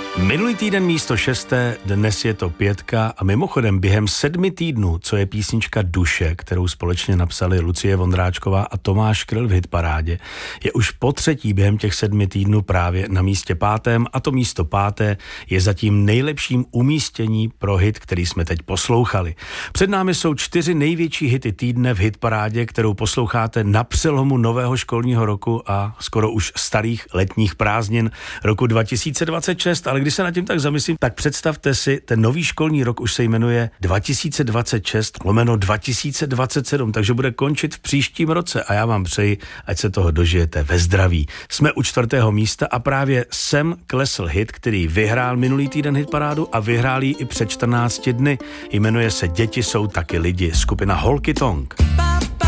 Minulý týden místo 6, dnes je to 5 a mimochodem během 7 týdnů, co je písnička Duše, kterou společně napsali Lucie Vondráčková a Tomáš Kryl v hitparádě, je už po třetí během těch 7 týdnů právě na místě 5. a to místo 5. je zatím nejlepším umístění pro hit, který jsme teď poslouchali. Před námi jsou 4 největší hity týdne v hitparádě, kterou posloucháte na přelomu nového školního roku a skoro už starých letních prázdnin roku 2026, ale když se nad tím tak zamyslím, tak představte si, ten nový školní rok už se jmenuje 2026/2027, takže bude končit v příštím roce a já vám přeji, ať se toho dožijete ve zdraví. Jsme u 4. místa a právě sem klesl hit, který vyhrál minulý týden hitparádu a vyhrál ji i před 14 dny. Jmenuje se Děti jsou taky lidi, skupina Holky Tonk.